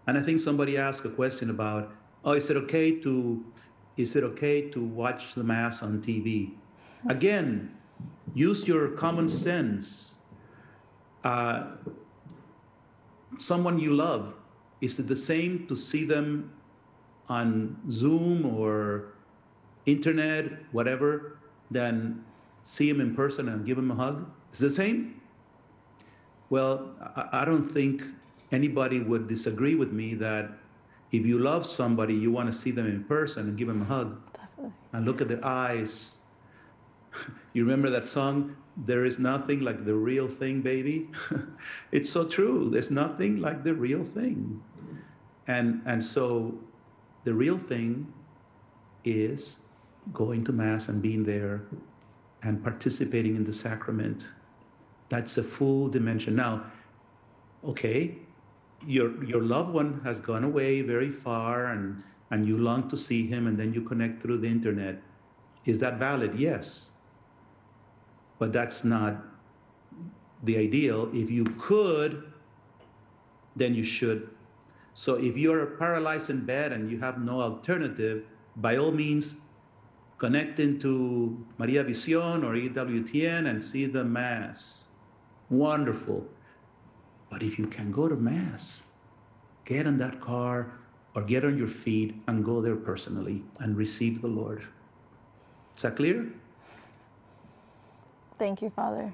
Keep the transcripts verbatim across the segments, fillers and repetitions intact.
And I think somebody asked a question about, oh, is it okay to, is it okay to watch the Mass on T V? Again, use your common sense. Uh, someone you love, is it the same to see them on Zoom or internet, whatever, than see him in person and give him a hug? Is it the same? Well, I, I don't think anybody would disagree with me that if you love somebody, you want to see them in person and give them a hug. Definitely. And look at their eyes. You remember that song, There Is Nothing Like the Real Thing, Baby? It's so true. There's nothing like the real thing. And, and so the real thing is going to Mass and being there and participating in the sacrament. That's a full dimension. Now, okay, your, your loved one has gone away very far and, and you long to see him and then you connect through the internet. Is that valid? Yes. But that's not the ideal. If you could, then you should. So if you're paralyzed in bed and you have no alternative, by all means, connect into Maria Visión or E W T N and see the Mass. Wonderful. But if you can go to Mass, get in that car or get on your feet and go there personally and receive the Lord. Is that clear? Thank you, Father.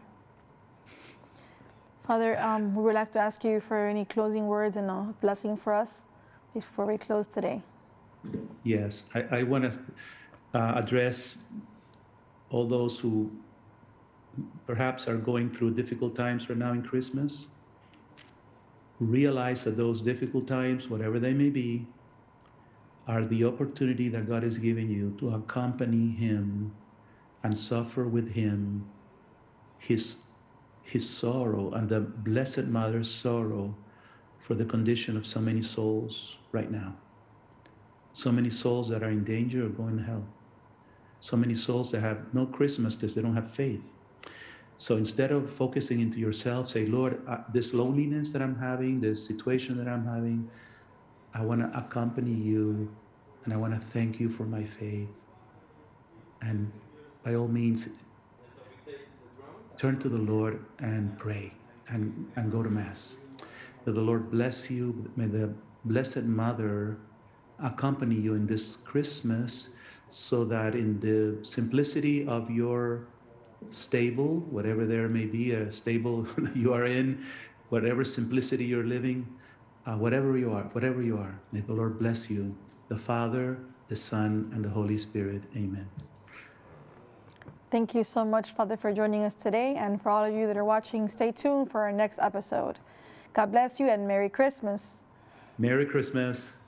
Father, um, we would like to ask you for any closing words and a blessing for us before we close today. Yes, I, I want to uh, address all those who perhaps are going through difficult times right now in Christmas. Realize that those difficult times, whatever they may be, are the opportunity that God is giving you to accompany Him and suffer with Him His, his sorrow and the Blessed Mother's sorrow for the condition of so many souls right now. So many souls that are in danger of going to hell. So many souls that have no Christmas because they don't have faith. So instead of focusing into yourself, say, Lord, uh, this loneliness that I'm having, this situation that I'm having, I want to accompany you and I want to thank you for my faith. And by all means, turn to the Lord and pray and, and go to Mass. May the Lord bless you. May the Blessed Mother accompany you in this Christmas so that in the simplicity of your stable, whatever there may be, a stable you are in, whatever simplicity you're living, uh, whatever you are, whatever you are, may the Lord bless you, the Father, the Son, and the Holy Spirit. Amen. Thank you so much, Father, for joining us today. And for all of you that are watching, stay tuned for our next episode. God bless you and Merry Christmas. Merry Christmas.